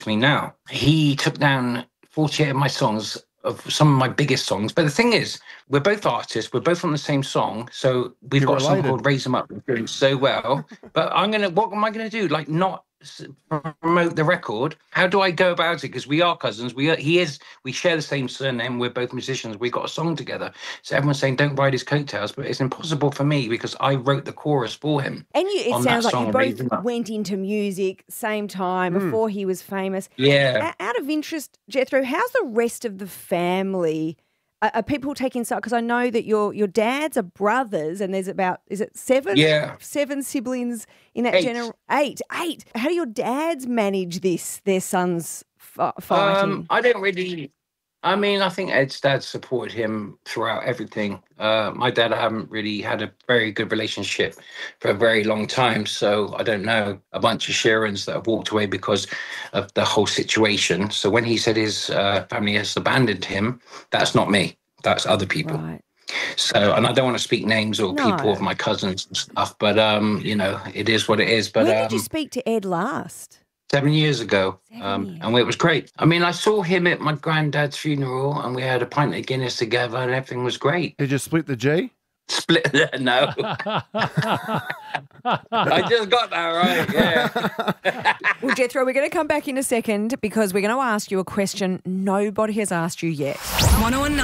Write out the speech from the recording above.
me now. He took down 48 of my songs, of some of my biggest songs. But the thing is, we're both artists. We're both on the same song. So we've got a song called Raise 'Em Up. We're doing so well. But what am I going to do? Like, not promote the record? How do I go about it? Because we are cousins. We share the same surname. We're both musicians. We got a song together. So everyone's saying, don't ride his coattails. But it's impossible for me because I wrote the chorus for him. And it sounds like you both went into music same time before he was famous. Yeah. Out of interest, Jethro, how's the rest of the family? Are people taking side? Because I know that your dads are brothers, and there's about, is it 7? Yeah. 7 siblings in that generation. 8. How do your dads manage this? Their sons fighting. I don't really. I mean, I think Ed's dad supported him throughout everything. My dad, I haven't really had a very good relationship for a very long time. So I don't know a bunch of Sheerans that have walked away because of the whole situation. So when he said his family has abandoned him, that's not me. That's other people. Right. So, and I don't want to speak names or people of my cousins and stuff, but, it is what it is. But when did you speak to Ed last? 7 years ago, 7 years. and it was great. I mean, I saw him at my granddad's funeral, and we had a pint of Guinness together, and everything was great. Did you split the G? Split? No. I just got that right, yeah. Well, Jethro, we're going to come back in a second because we're going to ask you a question nobody has asked you yet. 101.